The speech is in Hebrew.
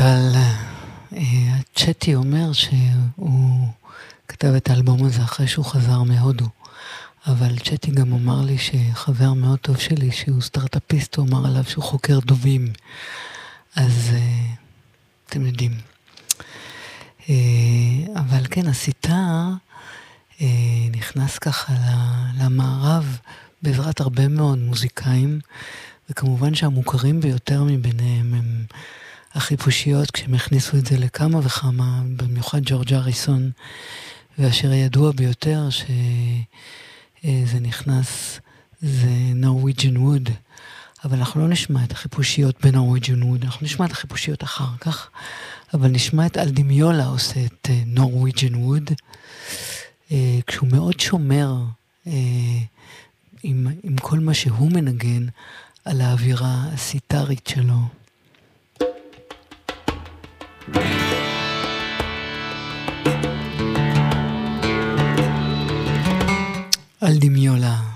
אבל צ'טי אומר שהוא כתב את האלבום הזה אחרי שהוא חזר מהודו. אבל צ'טי גם אמר לי שחבר מאוד טוב שלי, שהוא סטארט-אפיסט, הוא אמר עליו שהוא חוקר דובים. אז אתם יודעים. אבל כן, הסיטאר נכנס ככה למערב בעזרת הרבה מאוד מוזיקאים, וכמובן שהמוכרים ביותר מביניהם הם החיפושיות, כשהם הכניסו את זה לכמה וכמה, במיוחד ג'ורג' אריסון, והשיר הידוע ביותר שזה נכנס זה Norwegian Wood, אבל אנחנו לא נשמע את החיפושיות ב-Norwegian Wood, אנחנו נשמע את החיפושיות אחר כך, אבל נשמע את אלדימיולה עושה את Norwegian Wood, כשהוא מאוד שומר עם כל מה שהוא מנגן על האווירה הסיטרית שלו. אלדימיולה.